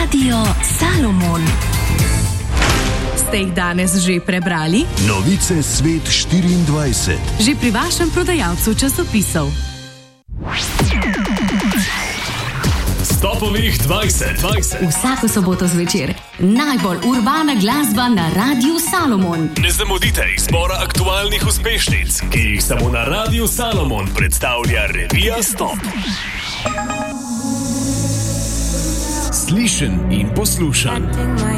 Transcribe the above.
Radio Salomon. Ste jih danes že prebrali? Novice Svet 24. Že pri vašem prodajalcu časopisov. Topovih 20. Vsako soboto zvečer najbolj urbana glasba na Radiu Salomon. Ne zamudite izbora aktualnih uspešnic, ki jih samo na Radiu Salomon predstavlja revija Stop. Slišen in poslušan.